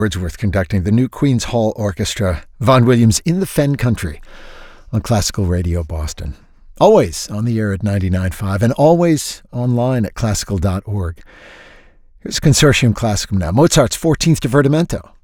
Wordsworth conducting the new Queen's Hall Orchestra, Vaughan Williams in the Fen Country on Classical Radio Boston. Always on the air at 99.5 and always online at classical.org. Here's Consortium Classicum now. Mozart's 14th Divertimento.